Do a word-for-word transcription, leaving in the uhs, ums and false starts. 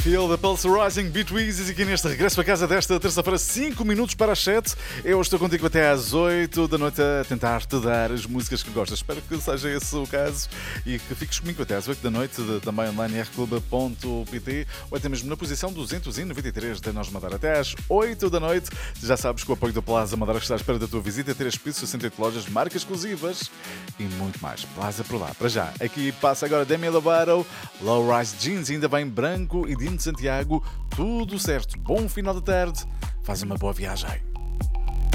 Feel the Pulse Rising, Beat Weezys aqui neste regresso para casa desta terça-feira, cinco minutos para as sete. Eu estou contigo até às oito da noite a tentar te dar as músicas que gostas. Espero que seja esse o caso e que fiques comigo até às oito da noite, de, também online r club ponto p t ou até mesmo na posição duzentos e noventa e três da Nós Madeira. Até às oito da noite, já sabes que o apoio do Plaza Madeira que está à espera da tua visita, três pisos, sessenta e oito lojas, marcas exclusivas e muito mais. Plaza por lá, para já. Aqui passa agora Demi Lovato, Low Rise Jeans, ainda bem branco e Dino de Santiago, tudo certo. Bom final de tarde, faz uma boa viagem.